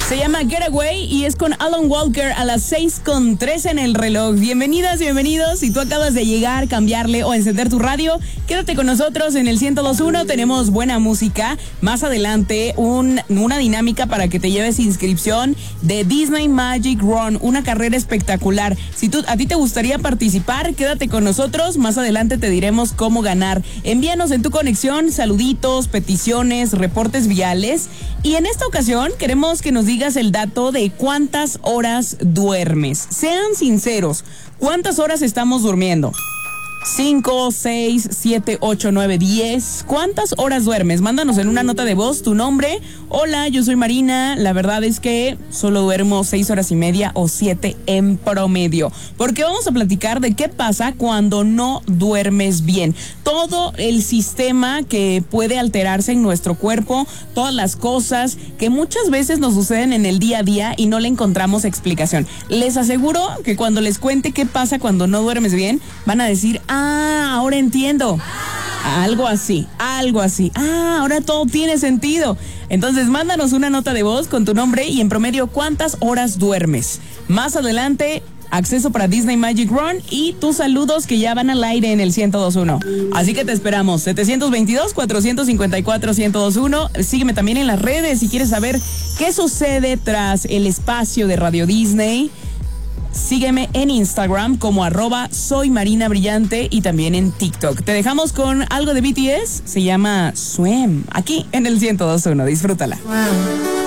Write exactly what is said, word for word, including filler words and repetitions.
Se llama Getaway y es con Alan Walker a las seis con trece en el reloj. Bienvenidas, bienvenidos. Si tú acabas de llegar, cambiarle o encender tu radio, quédate con nosotros en el ciento dos punto uno. Tenemos buena música. Más adelante, un, una dinámica para que te lleves inscripción de Disney Magic Run, una carrera espectacular. Si tú, a ti te gustaría participar, quédate con nosotros. Más adelante te diremos cómo ganar. Envíanos en tu conexión saluditos, peticiones, reportes viales. Y en esta ocasión queremos que nos digas el dato de cuántas horas duermes. Sean sinceros, ¿cuántas horas estamos durmiendo? cinco, seis, siete, ocho, nueve, diez. ¿Cuántas horas duermes? Mándanos en una nota de voz tu nombre. Hola, yo soy Marina. La verdad es que solo duermo seis horas y media o siete en promedio. Porque vamos a platicar de qué pasa cuando no duermes bien. Todo el sistema que puede alterarse en nuestro cuerpo, todas las cosas que muchas veces nos suceden en el día a día y no le encontramos explicación. Les aseguro que cuando les cuente qué pasa cuando no duermes bien, van a decir, ah, ahora entiendo. Algo así, algo así. Ah, ahora todo tiene sentido. Entonces, mándanos una nota de voz con tu nombre y en promedio cuántas horas duermes. Más adelante, acceso para Disney Magic Run y tus saludos que ya van al aire en el ciento dos punto uno. Así que te esperamos. setecientos veintidós, cuatrocientos cincuenta y cuatro, ciento dos punto uno. Sígueme también en las redes si quieres saber qué sucede tras el espacio de Radio Disney. Sígueme en Instagram como arroba soy Marina Brillante y también en TikTok. Te dejamos con algo de B T S, se llama Swim, aquí en el ciento dos punto uno. Disfrútala. Wow.